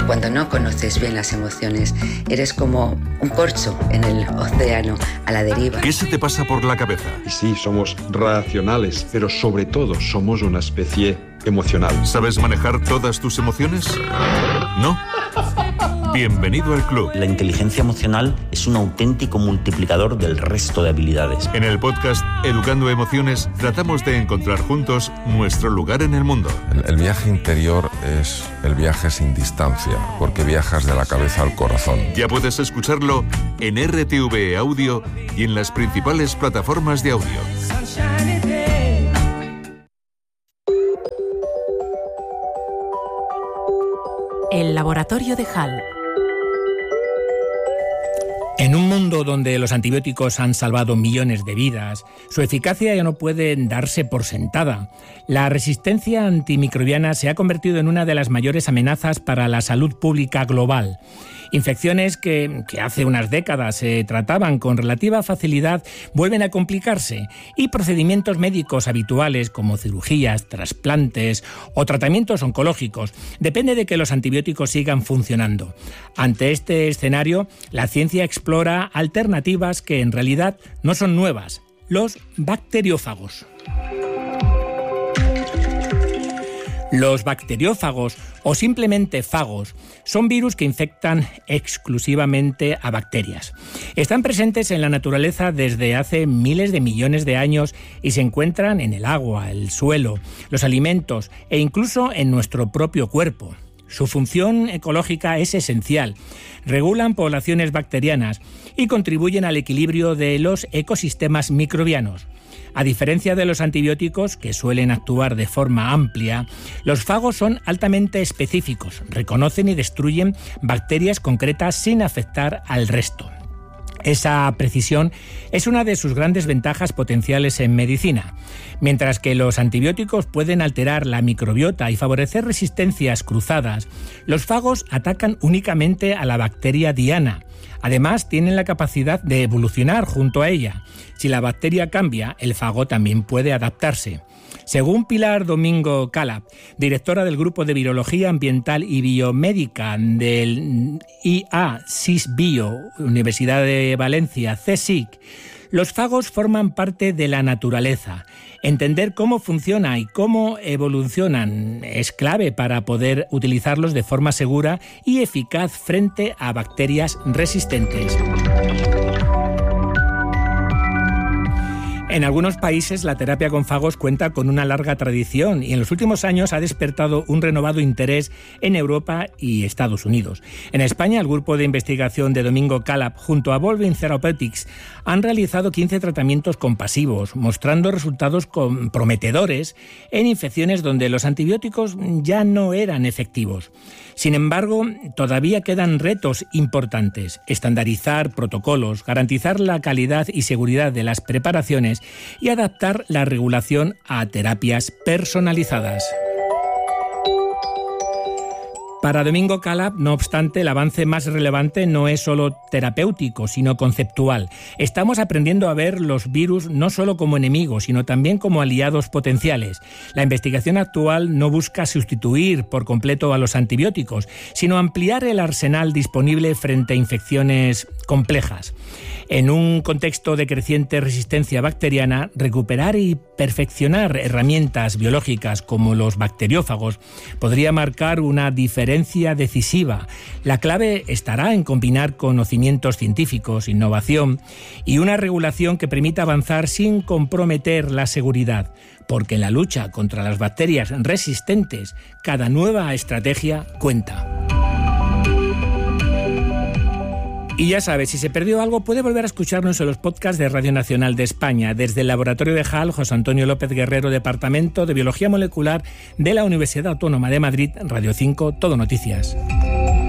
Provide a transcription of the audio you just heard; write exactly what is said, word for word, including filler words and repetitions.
cuando no conoces bien las emociones, eres como un corcho en el océano a la deriva. ¿Qué se te pasa por la cabeza? Y sí, somos racionales, pero sobre todo somos una especie emocional. ¿Sabes manejar todas tus emociones? ¿No? Bienvenido al club. La inteligencia emocional es un auténtico multiplicador del resto de habilidades. En el podcast Educando Emociones tratamos de encontrar juntos nuestro lugar en el mundo. El, el viaje interior es el viaje sin distancia, porque viajas de la cabeza al corazón. Ya puedes escucharlo en R T V Audio y en las principales plataformas de audio. El laboratorio de Hall. En un mundo donde los antibióticos han salvado millones de vidas, su eficacia ya no puede darse por sentada. La resistencia antimicrobiana se ha convertido en una de las mayores amenazas para la salud pública global. Infecciones que, que hace unas décadas se trataban con relativa facilidad vuelven a complicarse y procedimientos médicos habituales como cirugías, trasplantes o tratamientos oncológicos depende de que los antibióticos sigan funcionando. Ante este escenario, la ciencia explora alternativas que en realidad no son nuevas: los bacteriófagos. Los bacteriófagos, o simplemente fagos, son virus que infectan exclusivamente a bacterias. Están presentes en la naturaleza desde hace miles de millones de años y se encuentran en el agua, el suelo, los alimentos e incluso en nuestro propio cuerpo. Su función ecológica es esencial. Regulan poblaciones bacterianas y contribuyen al equilibrio de los ecosistemas microbianos. A diferencia de los antibióticos, que suelen actuar de forma amplia, los fagos son altamente específicos, reconocen y destruyen bacterias concretas sin afectar al resto. Esa precisión es una de sus grandes ventajas potenciales en medicina. Mientras que los antibióticos pueden alterar la microbiota y favorecer resistencias cruzadas, los fagos atacan únicamente a la bacteria diana. Además, tienen la capacidad de evolucionar junto a ella. Si la bacteria cambia, el fago también puede adaptarse. Según Pilar Domingo Calap, directora del Grupo de Virología Ambiental y Biomédica del I A Sisbio, Universidad de Valencia, C S I C, los fagos forman parte de la naturaleza. Entender cómo funciona y cómo evolucionan es clave para poder utilizarlos de forma segura y eficaz frente a bacterias resistentes. En algunos países la terapia con fagos cuenta con una larga tradición y en los últimos años ha despertado un renovado interés en Europa y Estados Unidos. En España, el grupo de investigación de Domingo Calap junto a Volvin Therapeutics han realizado quince tratamientos compasivos, mostrando resultados comprometedores en infecciones donde los antibióticos ya no eran efectivos. Sin embargo, todavía quedan retos importantes: estandarizar protocolos, garantizar la calidad y seguridad de las preparaciones y adaptar la regulación a terapias personalizadas. Para Domingo Calap, no obstante, el avance más relevante no es solo terapéutico, sino conceptual. Estamos aprendiendo a ver los virus no solo como enemigos, sino también como aliados potenciales. La investigación actual no busca sustituir por completo a los antibióticos, sino ampliar el arsenal disponible frente a infecciones complejas. En un contexto de creciente resistencia bacteriana, recuperar y perfeccionar herramientas biológicas como los bacteriófagos podría marcar una diferencia decisiva. La clave estará en combinar conocimientos científicos, innovación y una regulación que permita avanzar sin comprometer la seguridad, porque en la lucha contra las bacterias resistentes, cada nueva estrategia cuenta. Y ya sabes, si se perdió algo, puede volver a escucharnos en los podcasts de Radio Nacional de España. Desde el Laboratorio de Hall, José Antonio López Guerrero, Departamento de Biología Molecular de la Universidad Autónoma de Madrid, Radio cinco, Todo Noticias.